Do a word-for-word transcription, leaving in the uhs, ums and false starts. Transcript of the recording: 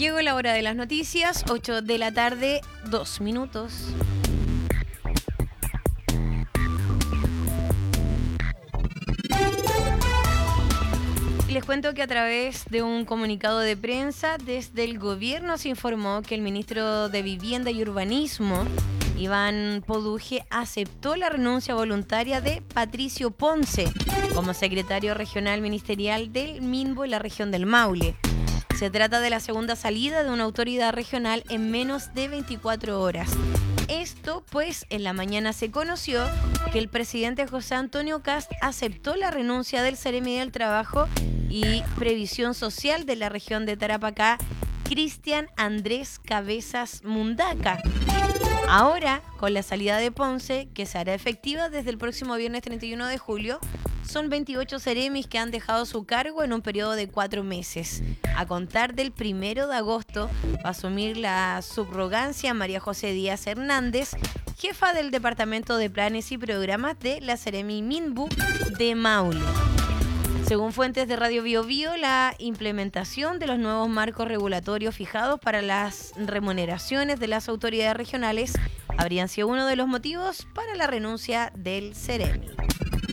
Llegó la hora de las noticias, ocho de la tarde, dos minutos. Les cuento que a través de un comunicado de prensa desde el gobierno se informó que el ministro de Vivienda y Urbanismo, Iván Poduje, aceptó la renuncia voluntaria de Patricio Ponce como secretario regional ministerial del MINBU en la región del Maule. Se trata de la segunda salida de una autoridad regional en menos de veinticuatro horas. Esto, pues, en la mañana se conoció que el presidente José Antonio Kast aceptó la renuncia del Seremi del Trabajo y Previsión Social de la región de Tarapacá, Cristian Andrés Cabezas Mundaca. Ahora, con la salida de Ponce, que se hará efectiva desde el próximo viernes treinta y uno de julio, son veintiocho seremis que han dejado su cargo en un periodo de cuatro meses. A contar del primero de agosto va a asumir la subrogancia María José Díaz Hernández, jefa del Departamento de Planes y Programas de la Seremi Minbu de Maule. Según fuentes de Radio Bio Bio, la implementación de los nuevos marcos regulatorios fijados para las remuneraciones de las autoridades regionales habrían sido uno de los motivos para la renuncia del Seremi.